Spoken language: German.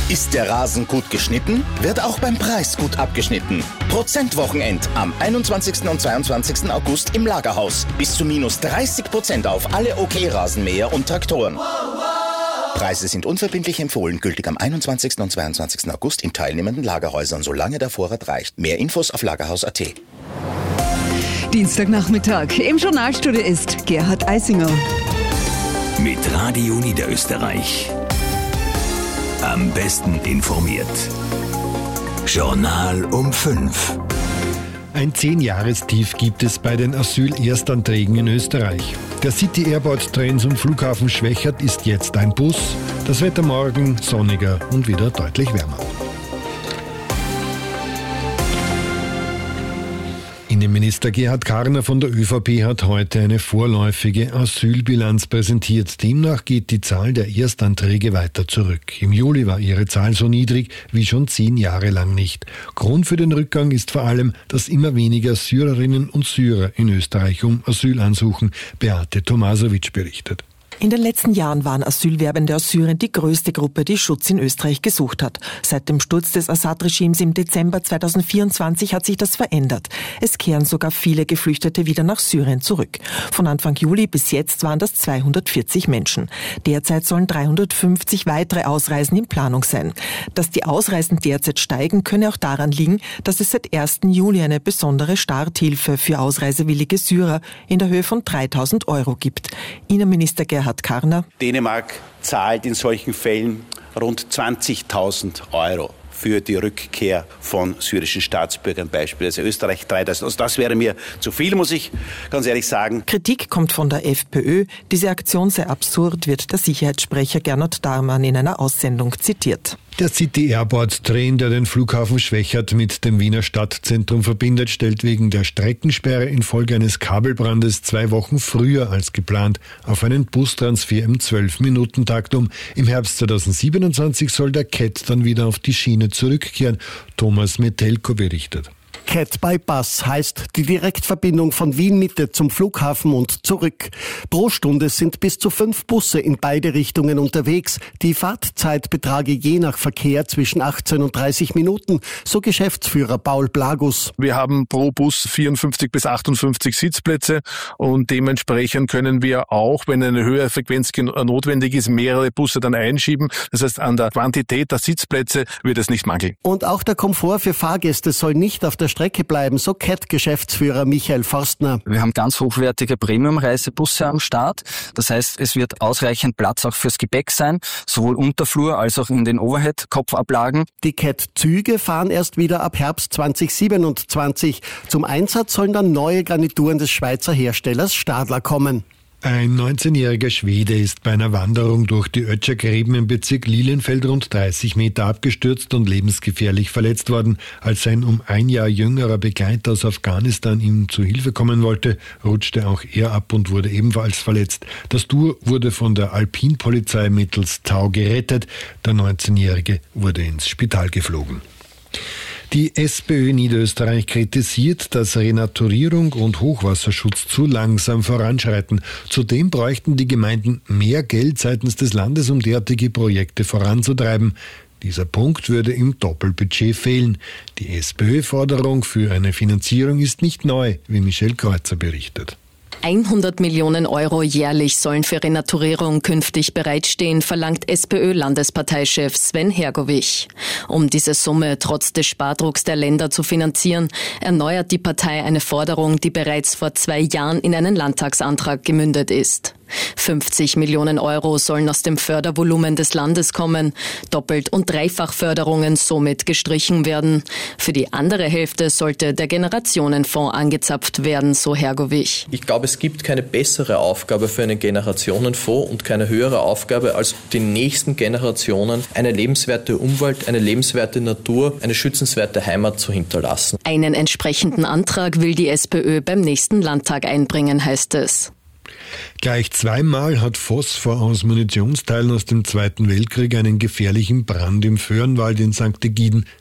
Ist der Rasen gut geschnitten, wird auch beim Preis gut abgeschnitten. Prozentwochenend am 21. und 22. August im Lagerhaus. Bis zu -30% auf alle OK-Rasenmäher und Traktoren. Preise sind unverbindlich empfohlen, gültig am 21. und 22. August in teilnehmenden Lagerhäusern, solange der Vorrat reicht. Mehr Infos auf lagerhaus.at. Dienstagnachmittag. Im Journalstudio ist Gerhard Eisinger. Mit Radio Niederösterreich. Am besten informiert. Journal um 5. Ein 10-Jahrestief gibt es bei den Asylerstanträgen in Österreich. Der City Airport Train zum Flughafen Schwechat ist jetzt ein Bus. Das Wetter morgen sonniger und wieder deutlich wärmer. Innenminister Gerhard Karner von der ÖVP hat heute eine vorläufige Asylbilanz präsentiert. Demnach geht die Zahl der Erstanträge weiter zurück. Im Juli war ihre Zahl so niedrig wie schon 10 Jahre lang nicht. Grund für den Rückgang ist vor allem, dass immer weniger Syrerinnen und Syrer in Österreich um Asyl ansuchen. Beate Tomasovic berichtet. In den letzten Jahren waren Asylwerbende aus Syrien die größte Gruppe, die Schutz in Österreich gesucht hat. Seit dem Sturz des Assad-Regimes im Dezember 2024 hat sich das verändert. Es kehren sogar viele Geflüchtete wieder nach Syrien zurück. Von Anfang Juli bis jetzt waren das 240 Menschen. Derzeit sollen 350 weitere Ausreisen in Planung sein. Dass die Ausreisen derzeit steigen, könne auch daran liegen, dass es seit 1. Juli eine besondere Starthilfe für ausreisewillige Syrer in der Höhe von 3.000 € gibt. Innenminister Gerhard Karner. Dänemark zahlt in solchen Fällen rund 20.000 € für die Rückkehr von syrischen Staatsbürgern, beispielsweise Österreich 3.000. Also das wäre mir zu viel, muss ich ganz ehrlich sagen. Kritik kommt von der FPÖ. Diese Aktion sei absurd, wird der Sicherheitssprecher Gernot Dahrmann in einer Aussendung zitiert. Der City Airport Train, der den Flughafen Schwechat mit dem Wiener Stadtzentrum verbindet, stellt wegen der Streckensperre infolge eines Kabelbrandes 2 Wochen früher als geplant auf einen Bustransfer im 12-Minuten-Takt um. Im Herbst 2027 soll der CAT dann wieder auf die Schiene zurückkehren. Thomas Metelko berichtet. CAT by Bus heißt die Direktverbindung von Wien Mitte zum Flughafen und zurück. Pro Stunde sind bis zu 5 Busse in beide Richtungen unterwegs. Die Fahrtzeit betrage je nach Verkehr zwischen 18 und 30 Minuten, so Geschäftsführer Paul Blagus. Wir haben pro Bus 54 bis 58 Sitzplätze und dementsprechend können wir auch, wenn eine höhere Frequenz notwendig ist, mehrere Busse dann einschieben. Das heißt, an der Quantität der Sitzplätze wird es nicht mangeln. Und auch der Komfort für Fahrgäste soll nicht auf der Strecke bleiben, so CAT-Geschäftsführer Michael Forstner. Wir haben ganz hochwertige Premium-Reisebusse am Start. Das heißt, es wird ausreichend Platz auch fürs Gepäck sein, sowohl Unterflur als auch in den Overhead-Kopfablagen. Die CAT-Züge fahren erst wieder ab Herbst 2027. Zum Einsatz sollen dann neue Garnituren des Schweizer Herstellers Stadler kommen. Ein 19-jähriger Schwede ist bei einer Wanderung durch die Ötscher-Gräben im Bezirk Lilienfeld rund 30 Meter abgestürzt und lebensgefährlich verletzt worden. Als sein um 1 Jahr jüngerer Begleiter aus Afghanistan ihm zu Hilfe kommen wollte, rutschte auch er ab und wurde ebenfalls verletzt. Das Duo wurde von der Alpinpolizei mittels Tau gerettet. Der 19-jährige wurde ins Spital geflogen. Die SPÖ Niederösterreich kritisiert, dass Renaturierung und Hochwasserschutz zu langsam voranschreiten. Zudem bräuchten die Gemeinden mehr Geld seitens des Landes, um derartige Projekte voranzutreiben. Dieser Punkt würde im Doppelbudget fehlen. Die SPÖ-Forderung für eine Finanzierung ist nicht neu, wie Michelle Kreuzer berichtet. 100 Millionen € jährlich sollen für Renaturierung künftig bereitstehen, verlangt SPÖ-Landesparteichef Sven Hergovich. Um diese Summe trotz des Spardrucks der Länder zu finanzieren, erneuert die Partei eine Forderung, die bereits vor 2 Jahren in einen Landtagsantrag gemündet ist. 50 Millionen € sollen aus dem Fördervolumen des Landes kommen, Doppelt- und Dreifachförderungen somit gestrichen werden. Für die andere Hälfte sollte der Generationenfonds angezapft werden, so Hergovich. Ich glaube, es gibt keine bessere Aufgabe für einen Generationenfonds und keine höhere Aufgabe, als den nächsten Generationen eine lebenswerte Umwelt, eine lebenswerte Natur, eine schützenswerte Heimat zu hinterlassen. Einen entsprechenden Antrag will die SPÖ beim nächsten Landtag einbringen, heißt es. Gleich 2-mal hat Phosphor aus Munitionsteilen aus dem Zweiten Weltkrieg einen gefährlichen Brand im Föhrenwald in St. Egiden